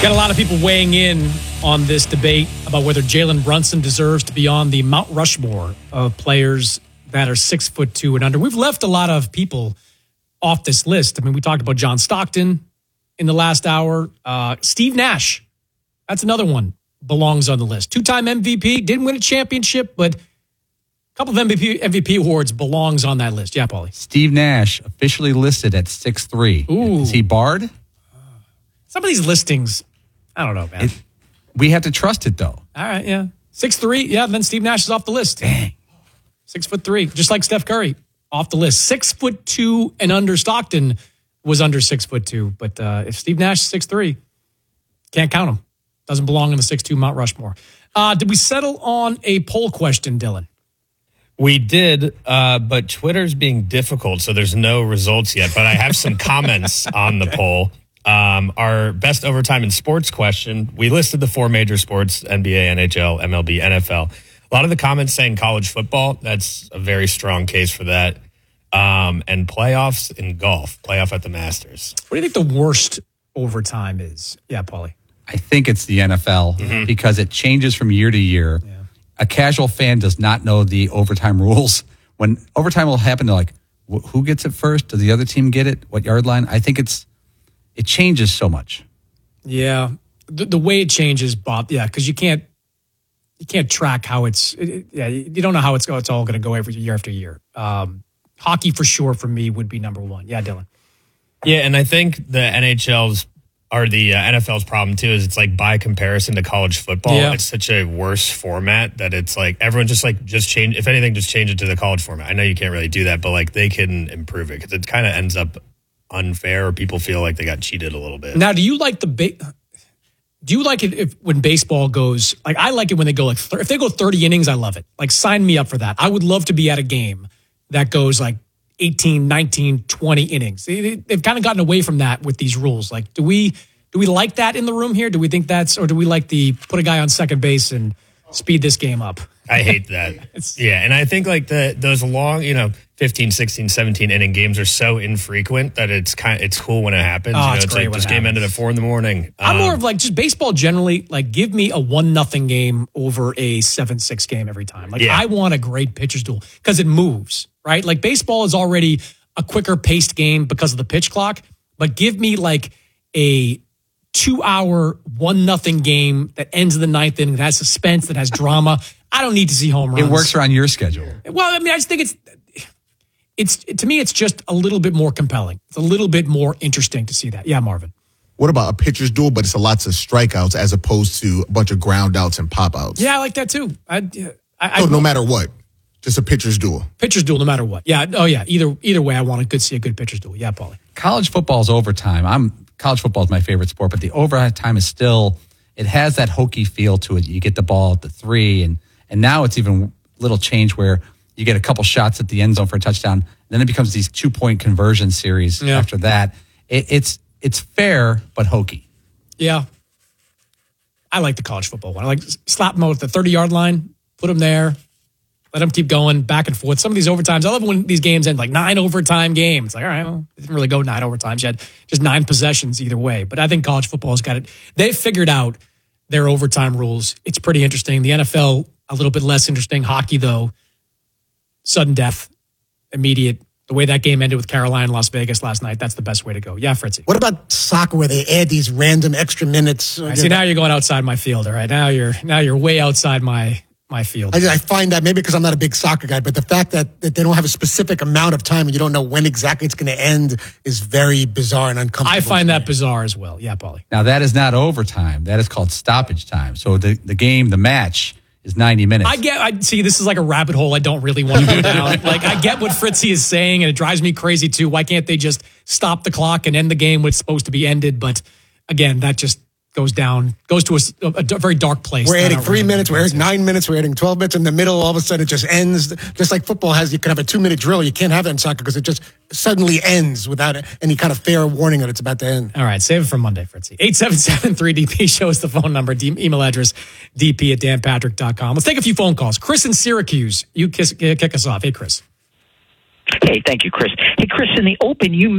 Got a lot of people weighing in on this debate about whether Jalen Brunson deserves to be on the Mount Rushmore of players that are 6'2" and under. We've left a lot of people off this list. I mean, we talked about John Stockton in the last hour. Steve Nash, that's another one, belongs on the list. Two-time MVP, didn't win a championship, but a couple of MVP awards belongs on that list. Yeah, Paulie. Steve Nash, officially listed at 6'3". Ooh. Is he barred? Some of these listings, I don't know, man. We have to trust it, though. All right, yeah. 6'3", yeah, then Steve Nash is off the list. Dang. 6'3", just like Steph Curry, off the list. 6'2" and under. Stockton was under 6'2", but if Steve Nash is 6'3", can't count him. Doesn't belong in the 6'2" Mount Rushmore. Did we settle on a poll question, Dylan? We did, but Twitter's being difficult, so there's no results yet. But I have some comments on the poll. Our best overtime in sports question, we listed the four major sports, NBA, NHL, MLB, NFL. A lot of the comments saying college football, that's a very strong case for that. And playoffs in golf, playoff at the Masters. What do you think the worst overtime is? Yeah, Paulie. I think it's the NFL because it changes from year to year. Yeah. A casual fan does not know the overtime rules. When overtime will happen, they're like, who gets it first? Does the other team get it? What yard line? I think it changes so much. Yeah. The way it changes, Bob, yeah, because you can't track how you don't know how it's all going to go every year after year. Hockey for sure for me would be number one. Yeah, Dylan. Yeah, and I think the NHL's or the NFL's problem too is it's like by comparison to college football, it's such a worse format that it's like everyone just change. If anything, just change it to the college format. I know you can't really do that, but like they can improve it because it kind of ends up unfair or people feel like they got cheated a little bit. Now, do you like it when baseball goes, like I like it when they go if they go 30 innings, I love it. Like sign me up for that. I would love to be at a game that goes like 18, 19, 20 innings. They've kind of gotten away from that with these rules. Like, do we like that in the room here? Do we think or do we like put a guy on second base and speed this game up? I hate that. And I think like those long, 15, 16, 17 inning games are so infrequent that it's cool when it happens. It's like this game ended at 4 a.m. I'm more of like just baseball generally, like give me a 1-0 game over a 7-6 game every time. Like I want a great pitcher's duel because it moves, right? Like baseball is already a quicker paced game because of the pitch clock, but give me like a 2-hour 1-0 game that ends in the ninth inning, that has suspense, that has drama. I don't need to see home runs. It works around your schedule. Well, I mean, I just think to me, it's just a little bit more compelling. It's a little bit more interesting to see that. Yeah, Marvin. What about a pitcher's duel, but it's lots of strikeouts as opposed to a bunch of ground outs and pop outs? Yeah, I like that too. No matter what, just a pitcher's duel. Pitcher's duel, no matter what. Yeah. Oh, yeah. Either way, I want to see a good pitcher's duel. Yeah, Paulie. College football's overtime. College football is my favorite sport, but the overtime is still, it has that hokey feel to it. You get the ball at the 3, and now it's even a little change where you get a couple shots at the end zone for a touchdown. And then it becomes these 2-point conversion series after that. It's fair, but hokey. Yeah. I like the college football one. I like slap them out at the 30-yard line, put them there, let them keep going back and forth. Some of these overtimes, I love when these games end like 9 overtime games. It's like, all right, well, it didn't really go 9 overtimes. You had just 9 possessions either way. But I think college football has got it. They've figured out their overtime rules. It's pretty interesting. The NFL, a little bit less interesting. Hockey, though, sudden death, immediate. The way that game ended with Carolina and Las Vegas last night, that's the best way to go. Yeah, Fritzy. What about soccer where they add these random extra minutes? See, now you're going outside my field, all right? Now you're way outside my field. I find that maybe because I'm not a big soccer guy, but the fact that they don't have a specific amount of time and you don't know when exactly it's going to end is very bizarre and uncomfortable. I find that bizarre as well. Yeah, Paulie. Now, that is not overtime. That is called stoppage time. So the match is 90 minutes. I see this is like a rabbit hole I don't really want to go down. Like, I get what Fritzy is saying, and it drives me crazy too. Why can't they just stop the clock and end the game when it's supposed to be ended? But again, that just goes to a very dark place. We're adding 3 minutes, we're adding 9 minutes, we're adding 12 minutes. In the middle, all of a sudden, it just ends. Just like football you can have a 2-minute drill. You can't have that in soccer because it just suddenly ends without any kind of fair warning that it's about to end. All right, save it for Monday, Fritzy. 877-3DP, show us the phone number, email address, dp@danpatrick.com. Let's take a few phone calls. Chris in Syracuse, you kick us off. Hey, Chris. Hey, thank you, Chris. Hey, Chris, in the open, you